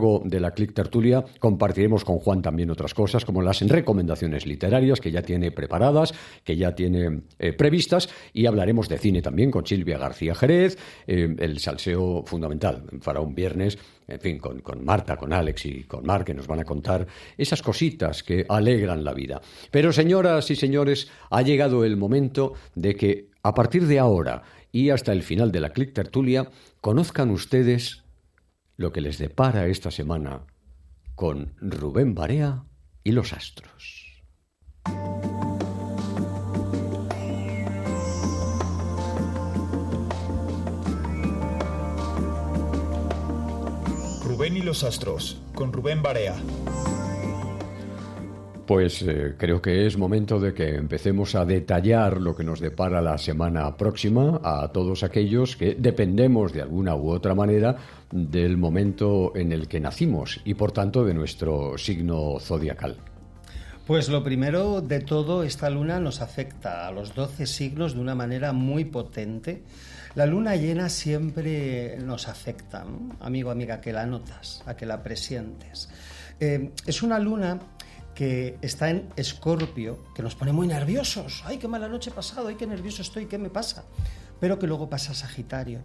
largo de la Click Tertulia compartiremos con Juan también otras cosas, como las recomendaciones literarias que ya tiene preparadas, que ya tiene previstas, y hablaremos de cine también con Silvia García Jerez, el salseo fundamental para un viernes, en fin, con Marta, con Alex y con Marc, que nos van a contar esas cositas que alegran la vida. Pero, señoras y señores, ha llegado el momento de que a partir de ahora y hasta el final de la Click Tertulia conozcan ustedes lo que les depara esta semana con Rubén Barea y los astros. Rubén y los astros, con Rubén Barea. Pues creo que es momento de que empecemos a detallar lo que nos depara la semana próxima a todos aquellos que dependemos de alguna u otra manera del momento en el que nacimos y por tanto de nuestro signo zodiacal. Pues lo primero de todo, esta luna nos afecta a los 12 signos de una manera muy potente. La luna llena siempre nos afecta, ¿no? Amigo, amiga, que la notas, a que la presientes. Es una luna que está en Escorpio, que nos pone muy nerviosos. ¡Ay, qué mala noche he pasado! ¡Ay, qué nervioso estoy! ¿Qué me pasa? Pero que luego pasa a Sagitario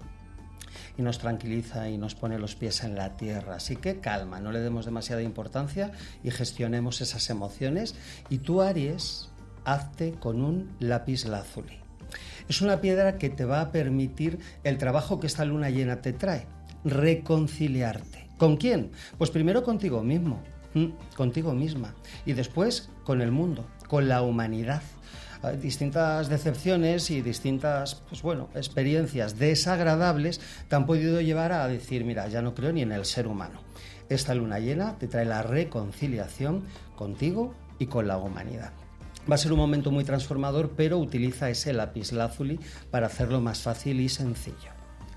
y nos tranquiliza y nos pone los pies en la tierra. Así que calma, no le demos demasiada importancia y gestionemos esas emociones. Y tú, Aries, hazte con un lapislázuli. Es una piedra que te va a permitir el trabajo que esta luna llena te trae, reconciliarte. ¿Con quién? Pues primero contigo mismo. Contigo misma y después con el mundo, con la humanidad. Distintas decepciones y distintas experiencias desagradables te han podido llevar a decir, mira, ya no creo ni en el ser humano. Esta luna llena te trae la reconciliación contigo y con la humanidad. Va a ser un momento muy transformador, pero utiliza ese lapislázuli para hacerlo más fácil y sencillo.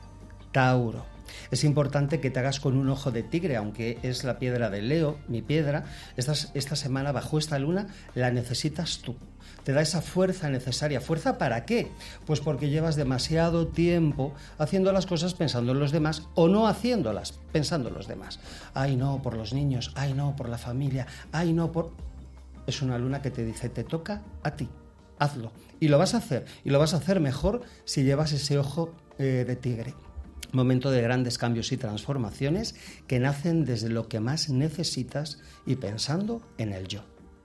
Tauro. Es importante que te hagas con un ojo de tigre, aunque es la piedra de Leo, mi piedra. Esta semana, bajo esta luna, la necesitas tú. Te da esa fuerza necesaria. ¿Fuerza para qué? Pues porque llevas demasiado tiempo haciendo las cosas pensando en los demás o no haciéndolas pensando en los demás. Ay, no, por los niños. Ay, no, por la familia. Ay, no, por... Es una luna que te dice, te toca a ti. Hazlo. Y lo vas a hacer. Y lo vas a hacer mejor si llevas ese ojo de tigre. Momento de grandes cambios y transformaciones que nacen desde lo que más necesitas y pensando en el yo.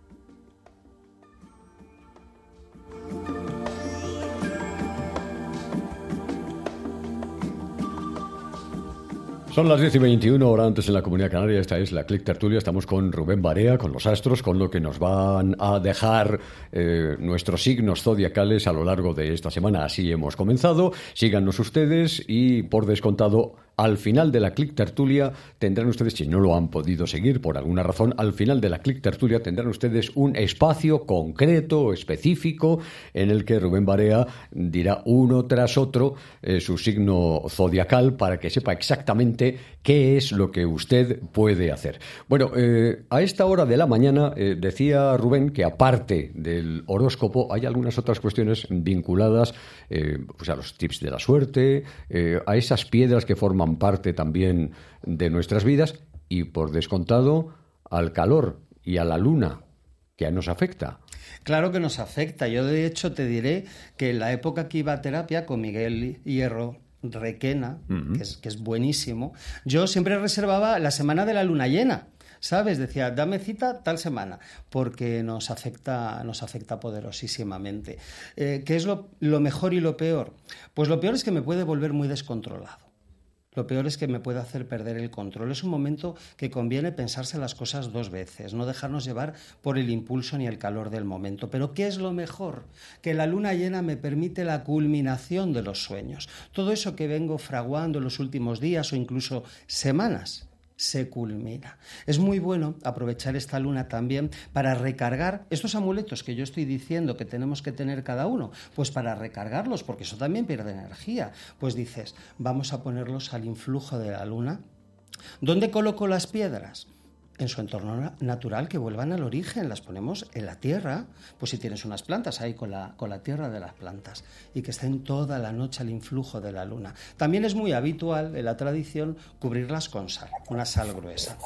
Son las 10:21, hora antes en la Comunidad Canaria. Esta es la Click Tertulia. Estamos con Rubén Barea, con los astros, con lo que nos van a dejar nuestros signos zodiacales a lo largo de esta semana. Así hemos comenzado. Síganos ustedes y, por descontado, al final de la Click Tertulia tendrán ustedes, si no lo han podido seguir por alguna razón, al final de la Click Tertulia tendrán ustedes un espacio concreto, específico, en el que Rubén Barea dirá uno tras otro su signo zodiacal para que sepa exactamente qué es lo que usted puede hacer. Bueno, a esta hora de la mañana decía Rubén que aparte del horóscopo hay algunas otras cuestiones vinculadas pues a los tips de la suerte, a esas piedras que forman parte también de nuestras vidas y, por descontado, al calor y a la luna que nos afecta. Claro que nos afecta. Yo, de hecho, te diré que en la época que iba a terapia con Miguel Hierro Requena, que es buenísimo, yo siempre reservaba la semana de la luna llena, ¿sabes? Decía, dame cita tal semana, porque nos afecta poderosísimamente. ¿Qué es lo mejor y lo peor? Pues lo peor es que me puede volver muy descontrolado. Lo peor es que me puede hacer perder el control. Es un momento que conviene pensarse las cosas dos veces, no dejarnos llevar por el impulso ni el calor del momento. Pero ¿qué es lo mejor? Que la luna llena me permite la culminación de los sueños. Todo eso que vengo fraguando en los últimos días o incluso semanas se culmina. Es muy bueno aprovechar esta luna también para recargar estos amuletos que yo estoy diciendo que tenemos que tener cada uno, pues para recargarlos, porque eso también pierde energía. Pues dices, vamos a ponerlos al influjo de la luna. ¿Dónde coloco las piedras? En su entorno natural, que vuelvan al origen, las ponemos en la tierra, pues si tienes unas plantas ahí con la tierra de las plantas, y que estén toda la noche al influjo de la luna. También es muy habitual en la tradición cubrirlas con sal, una sal gruesa.